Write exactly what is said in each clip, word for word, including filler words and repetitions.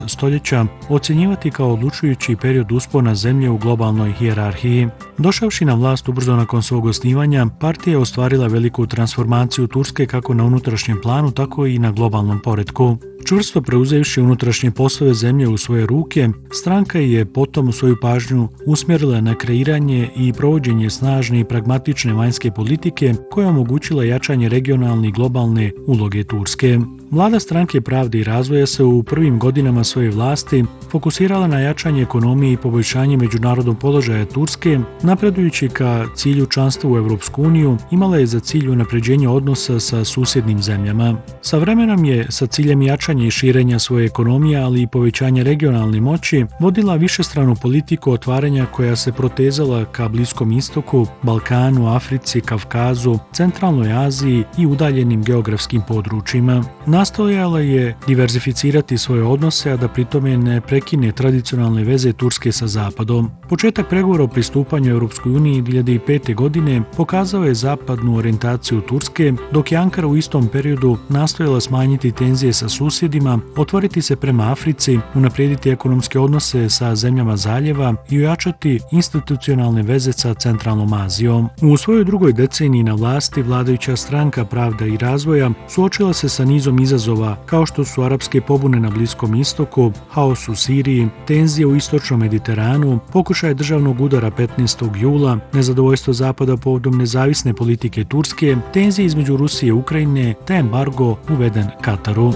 stoljeća ocjenjivati kao odlučujući period uspona zemlje u globalnoj hijerarhiji. Došavši na vlast ubrzo nakon svog osnivanja, partija je ostvarila veliku transformaciju Turske kako na unutrašnjem planu, tako i na globalnom poretku. Čvrsto preuzevši unutrašnje poslove zemlje u svoje ruke, stranka je potom svoju pažnju usmjerila na kreiranje i provođenje snažne i pragmatične vanjske politike koja je omogućila jačanje regionalne i globalne uloge Turske. Vlada Stranke pravde i razvoja se u prvim godinama svoje vlasti fokusirala na jačanje ekonomije i poboljšanje međunarodnog položaja Turske, napredujući ka cilju članstva u Europsku uniju, imala je za cilj unapređenje odnosa sa susjednim zemljama. Sa vremenom je, sa ciljem jačanja i širenja svoje ekonomije, ali i povećanja regionalne moći, vodila višestranu politiku otvaranja koja se protezala ka Bliskom istoku, Balkanu, Africi, Kavkazu, Centralnoj Aziji i udaljenim geografskim područjima. Nastojala je diverzificirati svoje odnose, a da pritome ne prekine tradicionalne veze Turske sa Zapadom. Početak pregovora o pristupanju Europskoj uniji dvije hiljade pete. godine pokazao je zapadnu orijentaciju Turske, dok je Ankara u istom periodu nastojala smanjiti tenzije sa susjedima, otvoriti se prema Africi, unaprijediti ekonomske odnose sa zemljama zaljeva i ojačati institucionalne veze sa Centralnom Azijom. U svojoj drugoj deceniji na vlasti vladajuća Stranka pravda i razvoja suočila se sa nizom izazova kao što su arapske pobune na Bliskom istoku, haos u Siriji, tenzije u istočnom Mediteranu, pokušaj državnog udara petnaestog jula, nezadovoljstvo Zapada povodom nezavisne politike Turske, tenzije između Rusije i Ukrajine te embargo uveden Kataru.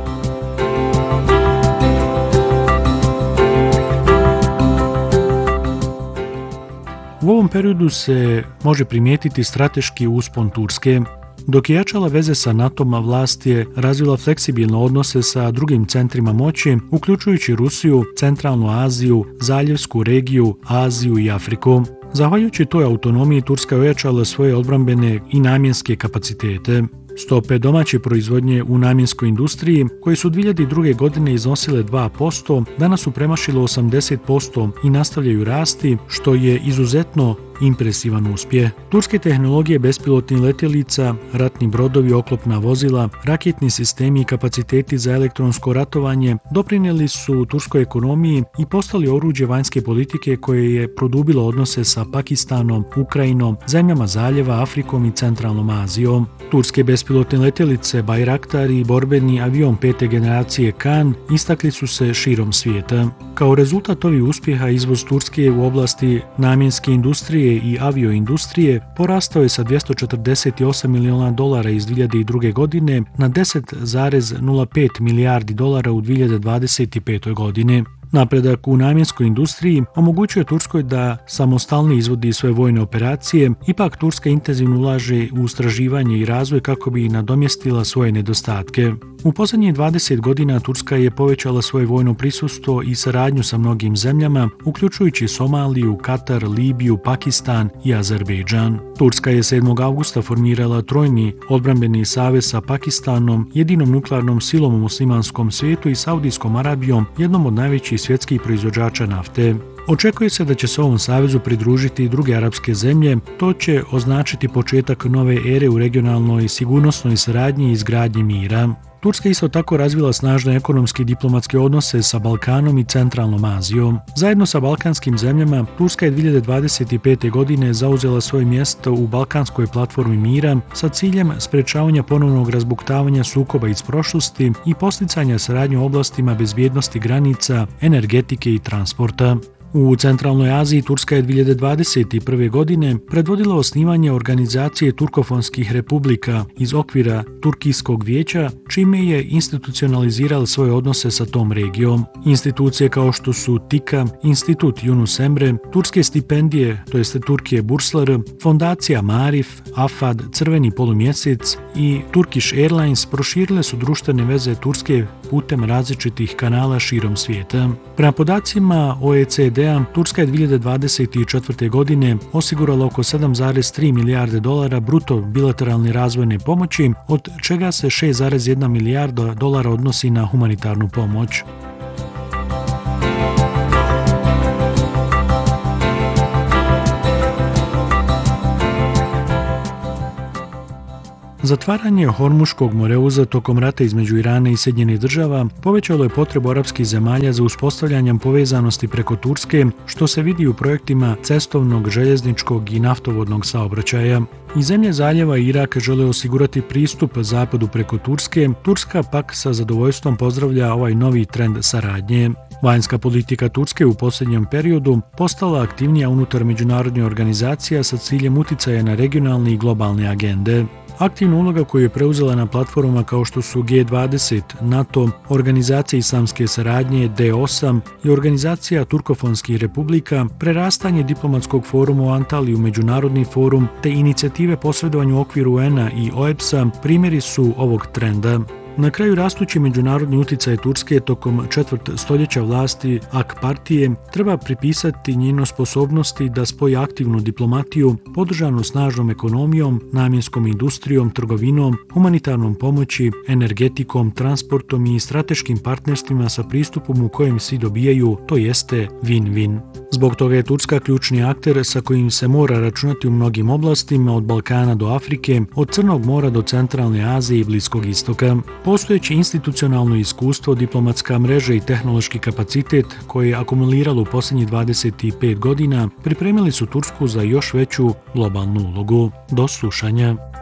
U ovom periodu se može primijetiti strateški uspon Turske. Dok je jačala veze sa NATO-om, vlast je razvila fleksibilne odnose sa drugim centrima moći, uključujući Rusiju, Centralnu Aziju, Zaljevsku regiju, Aziju i Afriku. Zahvaljujući toj autonomiji, Turska je ojačala svoje odbrambene i namjenske kapacitete. Stope domaće proizvodnje u namjenskoj industriji, koje su dvije hiljade druge. godine iznosile dva posto, danas su premašile osamdeset posto i nastavljaju rasti, što je izuzetno impresivan uspjeh. Turske tehnologije bespilotnih letjelica, ratni brodovi, oklopna vozila, raketni sistemi i kapaciteti za elektronsko ratovanje doprinijeli su turskoj ekonomiji i postali oruđe vanjske politike koje je produbilo odnose sa Pakistanom, Ukrajinom, zemljama zaljeva, Afrikom i Centralnom Azijom. Turske bespilotne letjelice Bayraktar i borbeni avion pete generacije Kan istakli su se širom svijeta. Kao rezultat ovih uspjeha izvoz Turske u oblasti namjenske industrije i avioindustrije porastao je sa dvjesto četrdeset osam milijuna dolara iz dvije hiljade druge. godine na deset zarez nula pet milijardi dolara u dvije hiljade dvadeset pete. godine. Napredak u namjenskoj industriji omogućuje Turskoj da samostalno izvodi svoje vojne operacije, ipak Turska intenzivno ulaže u istraživanje i razvoj kako bi nadomjestila svoje nedostatke. U posljednjih dvadeset godina Turska je povećala svoje vojno prisustvo i saradnju sa mnogim zemljama, uključujući Somaliju, Katar, Libiju, Pakistan i Azerbejdžan. Turska je sedmog avgusta formirala trojni odbrambeni savez sa Pakistanom, jedinom nuklearnom silom u muslimanskom svijetu, i Saudijskom Arabijom, jednom od najvećih svjetskih proizvođača nafte. Očekuje se da će se ovom savezu pridružiti i druge arapske zemlje. To će označiti početak nove ere u regionalnoj sigurnosnoj saradnji i izgradnji mira. Turska isto tako razvila snažne ekonomske i diplomatske odnose sa Balkanom i Centralnom Azijom. Zajedno sa balkanskim zemljama, Turska je dvije hiljade dvadeset pete. godine zauzela svoje mjesto u Balkanskoj platformi mira sa ciljem sprečavanja ponovnog razbuktavanja sukoba iz prošlosti i posticanja saradnje u oblastima bezbjednosti granica, energetike i transporta. U Centralnoj Aziji Turska je dvije hiljade dvadeset prve. godine predvodila osnivanje organizacije turkofonskih republika iz okvira Turkijskog vijeća, čime je institucionalizirala svoje odnose sa tom regijom. Institucije kao što su TİKA, Institut Yunus Emre, turske stipendije, to jest Turkije Burslar, fondacija Marif, Afad, Crveni polumjesec i Turkish Airlines proširile su društvene veze Turske putem različitih kanala širom svijeta. Prema podacima O E C D-a, Turska je dvije hiljade dvadeset četvrte. godine osigurala oko sedam zarez tri milijarde dolara bruto bilateralne razvojne pomoći, od čega se šest zarez jedna milijarda dolara odnosi na humanitarnu pomoć. Zatvaranje Hormuškog moreuza tokom rata između Irana i Sjedinjenih država povećalo je potrebu arapskih zemalja za uspostavljanjem povezanosti preko Turske, što se vidi u projektima cestovnog, željezničkog i naftovodnog saobraćaja. I zemlje zaljeva i Irak žele osigurati pristup zapadu preko Turske, Turska pak sa zadovoljstvom pozdravlja ovaj novi trend saradnje. Vanjska politika Turske u posljednjem periodu postala aktivnija unutar međunarodnih organizacija sa ciljem uticaja na regionalne i globalne agende. Aktivna uloga koju je preuzela na platformama kao što su G dvadeset, NATO, Organizacija islamske saradnje D osam i Organizacija turkofonskih republika, prerastanje diplomatskog foruma u Antaliji u međunarodni forum te inicijative posredovanja u okviru U N-a i O E B S-a primjeri su ovog trenda. Na kraju, rastući međunarodni uticaj Turske tokom četvrt stoljeća vlasti A K partije treba pripisati njenoj sposobnosti da spoji aktivnu diplomatiju podržanu snažnom ekonomijom, namjenskom industrijom, trgovinom, humanitarnom pomoći, energetikom, transportom i strateškim partnerstvima sa pristupom u kojem svi dobijaju, to jeste win-win. Zbog toga je Turska ključni akter sa kojim se mora računati u mnogim oblastima, od Balkana do Afrike, od Crnog mora do Centralne Azije i Bliskog istoka. Postojeće institucionalno iskustvo, diplomatska mreža i tehnološki kapacitet koje je akumuliralo u posljednjih dvadeset pet godina pripremili su Tursku za još veću globalnu ulogu. Do slušanja.